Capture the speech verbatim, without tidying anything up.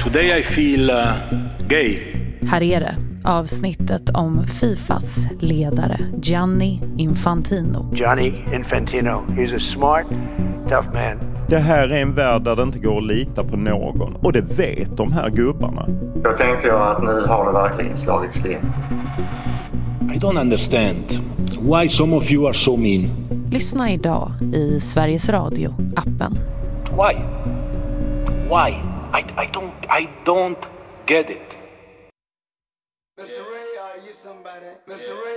Today I feel uh, gay. Här är det, avsnittet om Fifas ledare Gianni Infantino. Gianni Infantino, he's a smart, tough man. Det här är en värld där det inte går att lita på någon. Och det vet de här gubbarna. Då tänkte jag att nu har det verkligen slagit slint. I don't understand why some of you are so mean. Lyssna idag i Sveriges Radio-appen. Why? Why? I, I don't I don't get it. Mister Ray, are you somebody? Mister Ray.